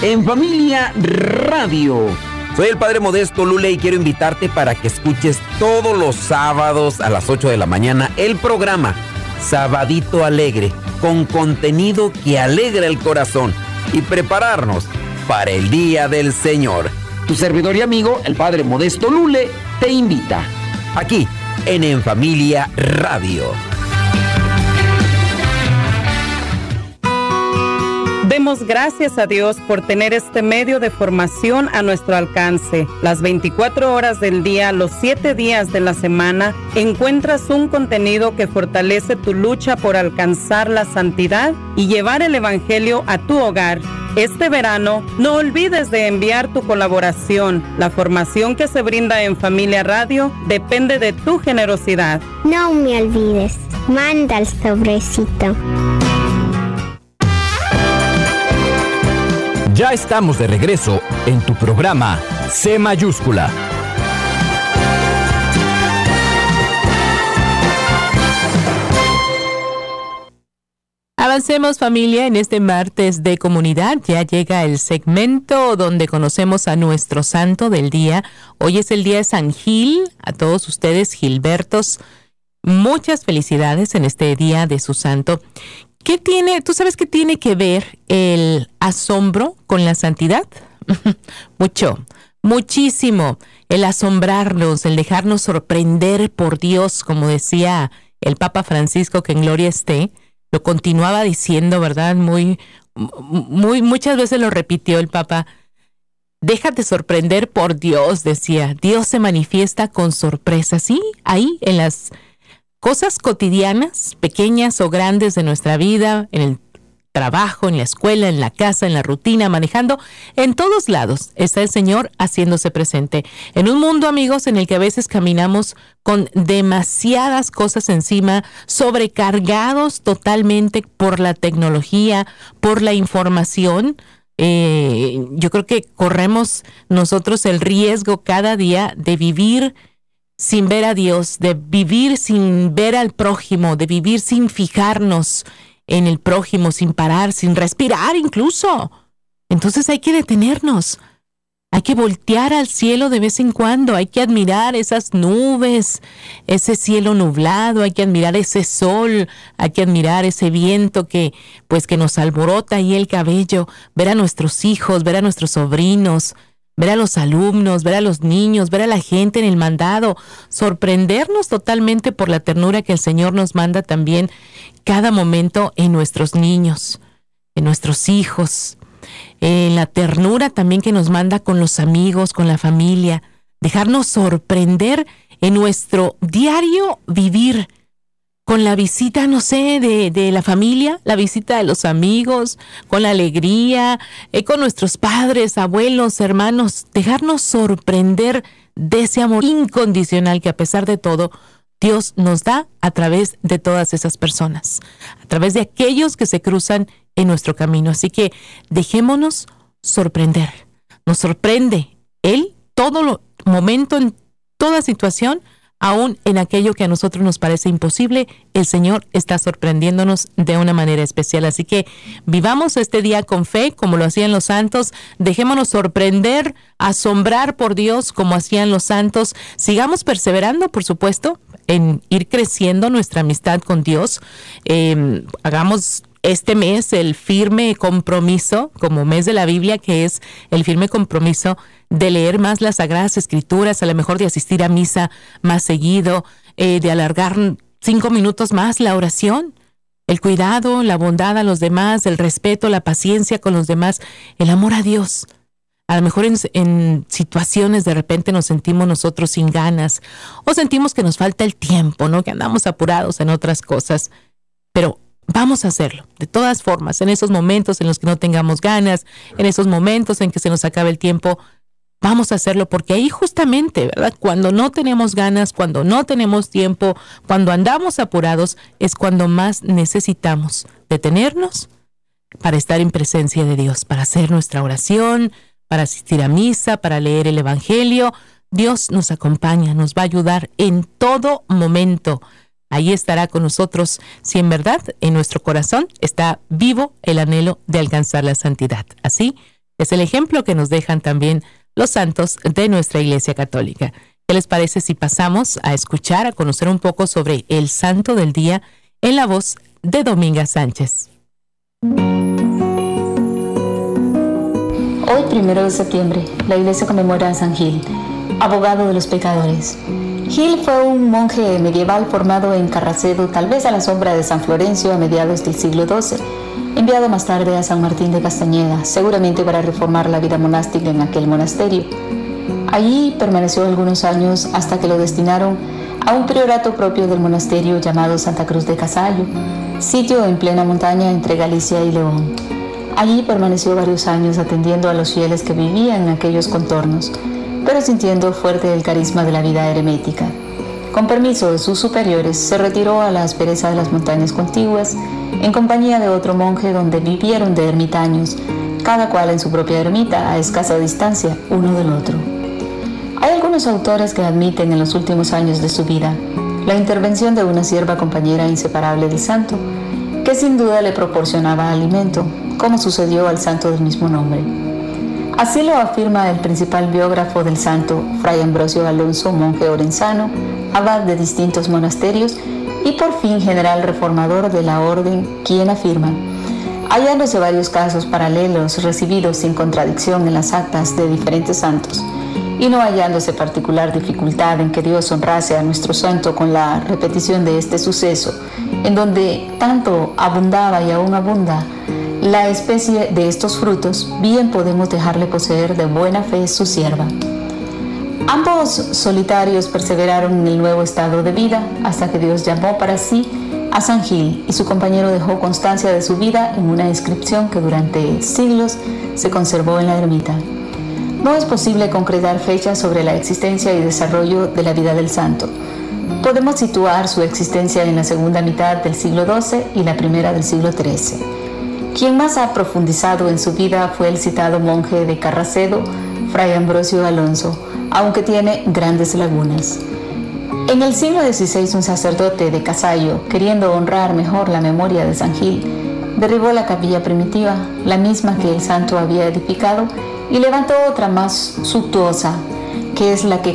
En Familia Radio. Soy el Padre Modesto Lule y quiero invitarte para que escuches todos los sábados a las 8 de la mañana el programa Sabadito Alegre, con contenido que alegra el corazón y prepararnos para el Día del Señor. Tu servidor y amigo, el Padre Modesto Lule, te invita aquí en Familia Radio. Demos gracias a Dios por tener este medio de formación a nuestro alcance. Las 24 horas del día, los 7 días de la semana, encuentras un contenido que fortalece tu lucha por alcanzar la santidad y llevar el Evangelio a tu hogar. Este verano, no olvides de enviar tu colaboración. La formación que se brinda en Familia Radio depende de tu generosidad. No me olvides, manda el sobrecito. Ya estamos de regreso en tu programa C Mayúscula. Avancemos, familia, en este martes de comunidad. Ya llega el segmento donde conocemos a nuestro santo del día. Hoy es el día de San Gil. A todos ustedes, Gilbertos, muchas felicidades en este día de su santo. ¿Tú sabes qué tiene que ver el asombro con la santidad? Muchísimo. El asombrarnos, el dejarnos sorprender por Dios, como decía el Papa Francisco, que en gloria esté, lo continuaba diciendo, ¿verdad? Muchas veces lo repitió el Papa. Déjate sorprender por Dios, decía. Dios se manifiesta con sorpresa, sí, ahí en las cosas cotidianas, pequeñas o grandes de nuestra vida, en el trabajo, en la escuela, en la casa, en la rutina, manejando, en todos lados está el Señor haciéndose presente. En un mundo, amigos, en el que a veces caminamos con demasiadas cosas encima, sobrecargados totalmente por la tecnología, por la información. Yo creo que corremos nosotros el riesgo cada día de vivir sin ver a Dios, de vivir sin ver al prójimo, de vivir sin fijarnos en el prójimo, sin parar, sin respirar incluso. Entonces hay que detenernos, hay que voltear al cielo de vez en cuando, hay que admirar esas nubes, ese cielo nublado, hay que admirar ese sol, hay que admirar ese viento que nos alborota ahí el cabello, ver a nuestros hijos, ver a nuestros sobrinos, ver a los alumnos, ver a los niños, ver a la gente en el mandado, sorprendernos totalmente por la ternura que el Señor nos manda también cada momento en nuestros niños, en nuestros hijos, en la ternura también que nos manda con los amigos, con la familia, dejarnos sorprender en nuestro diario vivir, con la visita, no sé, de la familia, la visita de los amigos, con la alegría, con nuestros padres, abuelos, hermanos, dejarnos sorprender de ese amor incondicional que a pesar de todo Dios nos da a través de todas esas personas, a través de aquellos que se cruzan en nuestro camino. Así que dejémonos sorprender. Nos sorprende Él todo momento, en toda situación. Aún en aquello que a nosotros nos parece imposible, el Señor está sorprendiéndonos de una manera especial. Así que vivamos este día con fe, como lo hacían los santos. Dejémonos sorprender, asombrar por Dios, como hacían los santos. Sigamos perseverando, por supuesto, en ir creciendo nuestra amistad con Dios. Hagamos este mes el firme compromiso, como mes de la Biblia, que es el firme compromiso de leer más las Sagradas Escrituras, a lo mejor de asistir a misa más seguido, de alargar 5 minutos más la oración, el cuidado, la bondad a los demás, el respeto, la paciencia con los demás, el amor a Dios. A lo mejor en situaciones de repente nos sentimos nosotros sin ganas o sentimos que nos falta el tiempo, ¿no? Que andamos apurados en otras cosas, pero vamos a hacerlo, de todas formas, en esos momentos en los que no tengamos ganas, en esos momentos en que se nos acabe el tiempo, vamos a hacerlo, porque ahí justamente, ¿verdad? Cuando no tenemos ganas, cuando no tenemos tiempo, cuando andamos apurados, es cuando más necesitamos detenernos para estar en presencia de Dios, para hacer nuestra oración, para asistir a misa, para leer el Evangelio. Dios nos acompaña, nos va a ayudar en todo momento. Ahí estará con nosotros si en verdad en nuestro corazón está vivo el anhelo de alcanzar la santidad. Así Es el ejemplo que nos dejan también los santos de nuestra Iglesia Católica. ¿Qué les parece si pasamos a escuchar, a conocer un poco sobre el santo del día en la voz de Dominga Sánchez? Hoy, 1 de septiembre, la Iglesia conmemora a San Gil, abogado de los pecadores. Gil fue un monje medieval formado en Carracedo, tal vez a la sombra de San Florencio a mediados del siglo XII, enviado más tarde a San Martín de Castañeda, seguramente para reformar la vida monástica en aquel monasterio. Allí permaneció algunos años hasta que lo destinaron a un priorato propio del monasterio llamado Santa Cruz de Casallo, sitio en plena montaña entre Galicia y León. Allí permaneció varios años atendiendo a los fieles que vivían en aquellos contornos, pero sintiendo fuerte el carisma de la vida eremética. Con permiso de sus superiores, se retiró a la aspereza de las montañas contiguas, en compañía de otro monje donde vivieron de ermitaños, cada cual en su propia ermita, a escasa distancia uno del otro. Hay algunos autores que admiten en los últimos años de su vida la intervención de una sierva compañera inseparable del santo, que sin duda le proporcionaba alimento, como sucedió al santo del mismo nombre. Así lo afirma el principal biógrafo del santo, Fray Ambrosio Alonso, monje orensano, abad de distintos monasterios y por fin general reformador de la orden, quien afirma: hallándose varios casos paralelos recibidos sin contradicción en las actas de diferentes santos, y no hallándose particular dificultad en que Dios honrase a nuestro santo con la repetición de este suceso, en donde tanto abundaba y aún abunda la especie de estos frutos, bien podemos dejarle poseer de buena fe su sierva. Ambos solitarios perseveraron en el nuevo estado de vida hasta que Dios llamó para sí a San Gil, y su compañero dejó constancia de su vida en una inscripción que durante siglos se conservó en la ermita. No es posible concretar fechas sobre la existencia y desarrollo de la vida del santo. Podemos situar su existencia en la segunda mitad del siglo XII y la primera del siglo XIII. Quien más ha profundizado en su vida fue el citado monje de Carracedo, Fray Ambrosio Alonso, aunque tiene grandes lagunas. En el siglo XVI, un sacerdote de Casallo, queriendo honrar mejor la memoria de San Gil, derribó la capilla primitiva, la misma que el santo había edificado, y levantó otra más suntuosa, que es la que